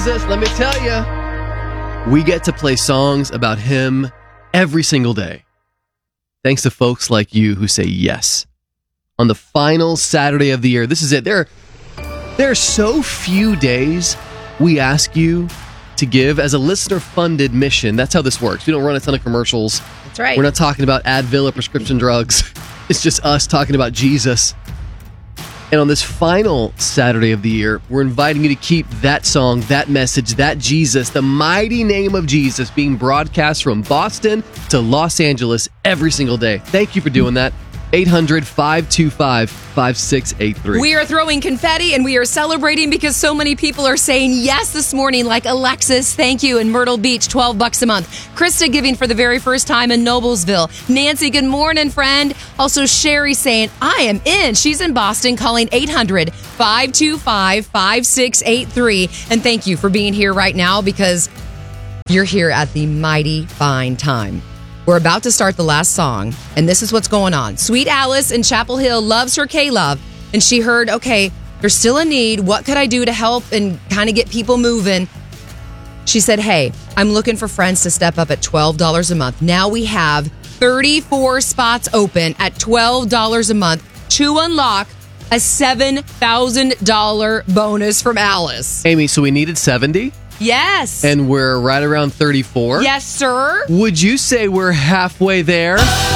Jesus, let me tell you, we get to play songs about him every single day. Thanks to folks like you who say yes. On the final Saturday of the year, this is it. There are so few days we ask you to give as a listener-funded mission. That's how this works. We don't run a ton of commercials. That's right. We're not talking about Advil or prescription drugs. It's just us talking about Jesus. And on this final Saturday of the year, we're inviting you to keep that song, that message, that Jesus, the mighty name of Jesus being broadcast from Boston to Los Angeles every single day. Thank you for doing that. 800-525-5683. We are throwing confetti and we are celebrating because so many people are saying yes this morning, like Alexis, thank you, in Myrtle Beach, $12 a month. Krista giving for the very first time in Noblesville. Nancy, good morning, friend. Also, Sherry saying, I am in. She's in Boston, calling 800-525-5683. And thank you for being here right now because you're here at the mighty fine time. We're about to start the last song, and this is what's going on. Sweet Alice in Chapel Hill loves her K-Love, and she heard, okay, there's still a need. What could I do to help and kind of get people moving? She said, hey, I'm looking for friends to step up at $12 a month. Now we have 34 spots open at $12 a month to unlock a $7,000 bonus from Alice. Amy, so we needed 70? Yes. And we're right around 34? Yes, sir. Would you say we're halfway there?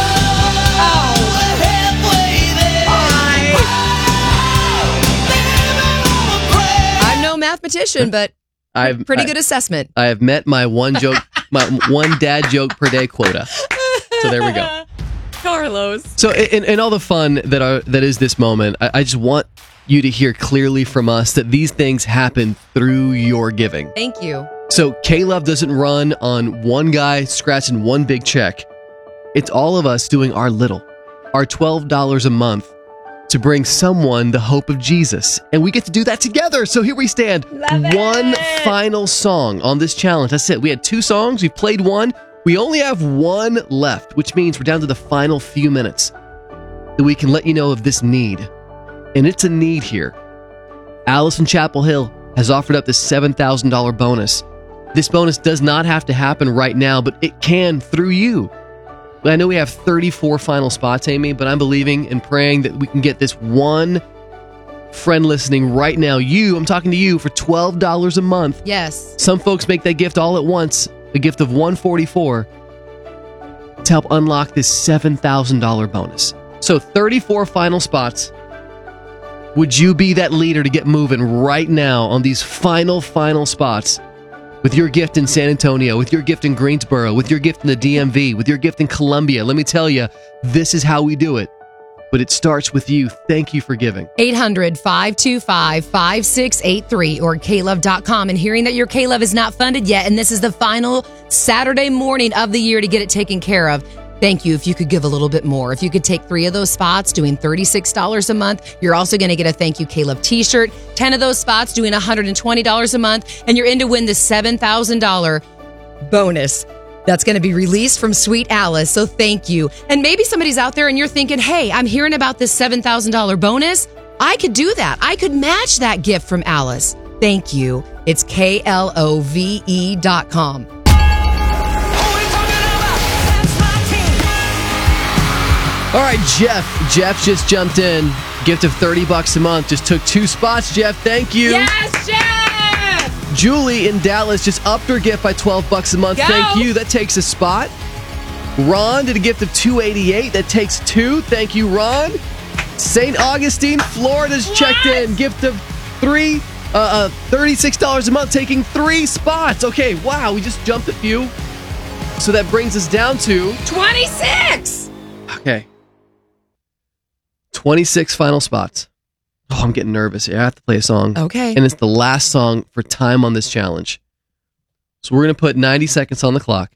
I'm no mathematician, but pretty good assessment. I have met my one dad joke per day quota. So there we go. Carlos. So in all the fun that is this moment, I just want you to hear clearly from us that these things happen through your giving. Thank you. So K-Love doesn't run on one guy scratching one big check. It's all of us doing our little, our $12 a month to bring someone the hope of Jesus. And we get to do that together. So here we stand. One final song on this challenge. That's it. We had 2 songs. We played one. We only have one left, which means we're down to the final few minutes that we can let you know of this need. And it's a need here. Alice in Chapel Hill has offered up this $7,000 bonus. This bonus does not have to happen right now, but it can through you. I know we have 34 final spots, Amy, but I'm believing and praying that we can get this one friend listening right now. I'm talking to you for $12 a month. Yes. Some folks make that gift all at once, a gift of $144 to help unlock this $7,000 bonus. So 34 final spots. Would you be that leader to get moving right now on these final spots with your gift in San Antonio, with your gift in Greensboro, with your gift in the DMV, with your gift in Columbia? Let me tell you, this is how we do it. But it starts with you. Thank you for giving. 800-525-5683 or klove.com. And hearing that your K-Love is not funded yet, and this is the final Saturday morning of the year to get it taken care of. Thank you. If you could give a little bit more. If you could take 3 of those spots, doing $36 a month, you're also going to get a Thank You K-Love t-shirt. 10 of those spots, doing $120 a month, and you're in to win the $7,000 bonus that's going to be released from Sweet Alice. So thank you. And maybe somebody's out there and you're thinking, hey, I'm hearing about this $7,000 bonus. I could do that. I could match that gift from Alice. Thank you. It's KLOVE.com. All right, Jeff. Jeff just jumped in. Gift of $30 a month. Just took 2 spots, Jeff. Thank you. Yes, Jeff! Julie in Dallas just upped her gift by $12 a month. Go. Thank you. That takes a spot. Ron did a gift of $288. That takes 2. Thank you, Ron. St. Augustine, Florida's checked in. Gift of $36 a month, taking 3 spots. Okay, wow, we just jumped a few. So that brings us down to 26. Okay. 26 final spots. Oh, I'm getting nervous here. I have to play a song. Okay. And it's the last song for time on this challenge. So we're going to put 90 seconds on the clock.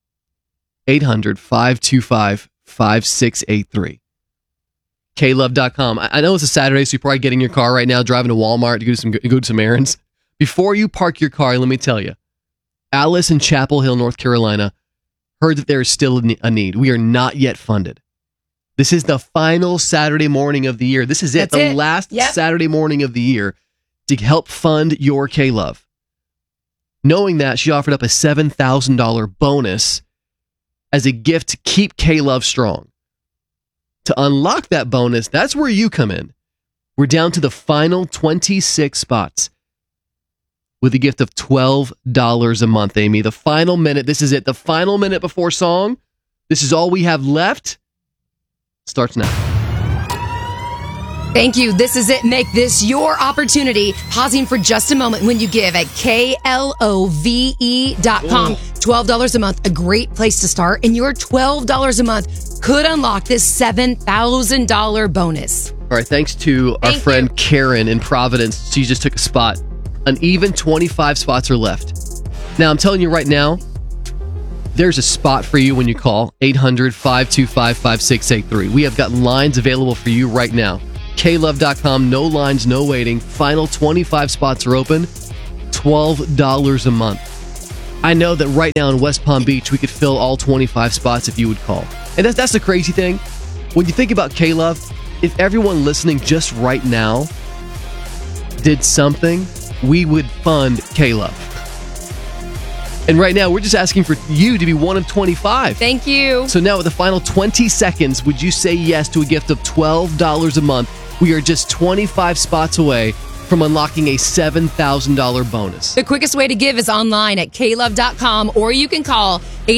800-525-5683. KLove.com. I know it's a Saturday, so you're probably getting in your car right now, driving to Walmart to go to some errands. Before you park your car, let me tell you, Alice in Chapel Hill, North Carolina, heard that there is still a need. We are not yet funded. This is the final Saturday morning of the year. This is the last Saturday morning of the year to help fund your K-Love. Knowing that, she offered up a $7,000 bonus as a gift to keep K-Love strong. To unlock that bonus, that's where you come in. We're down to the final 26 spots with a gift of $12 a month, Amy. The final minute, this is it. The final minute before song. This is all we have left. Starts now. Thank you. This is it. Make this your opportunity. Pausing for just a moment when you give at KLOVE.com. $12 a month, a great place to start. And your $12 a month could unlock this $7,000 bonus. All right, thanks to our friend Karen in Providence. She just took a spot. An even 25 spots are left. Now, I'm telling you right now, there's a spot for you when you call 800-525-5683. We have got lines available for you right now. KLove.com, no lines, no waiting. Final 25 spots are open. $12 a month. I know that right now in West Palm Beach, we could fill all 25 spots if you would call. And that's the crazy thing. When you think about K-Love, if everyone listening just right now did something, we would fund K-Love. And right now, we're just asking for you to be one of 25. Thank you. So now with the final 20 seconds, would you say yes to a gift of $12 a month? We are just 25 spots away from unlocking a $7,000 bonus. The quickest way to give is online at klove.com, or you can call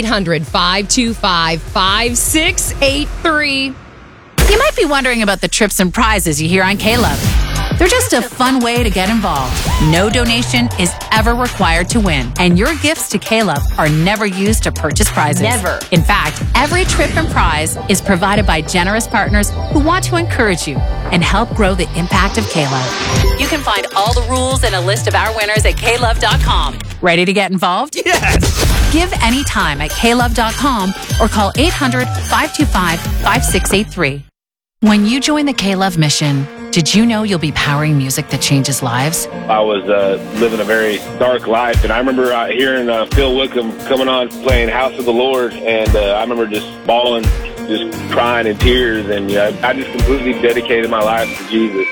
800-525-5683. You might be wondering about the trips and prizes you hear on K-Love. They're just a fun way to get involved. No donation is ever required to win, and your gifts to K-Love are never used to purchase prizes. Never. In fact, every trip and prize is provided by generous partners who want to encourage you and help grow the impact of K-Love. You can find all the rules and a list of our winners at klove.com. Ready to get involved? Yes! Give anytime at klove.com or call 800-525-5683. When you join the K-Love mission, did you know you'll be powering music that changes lives? I was living a very dark life, and I remember hearing Phil Wickham coming on playing House of the Lord, and I remember just bawling, just crying in tears, and I just completely dedicated my life to Jesus.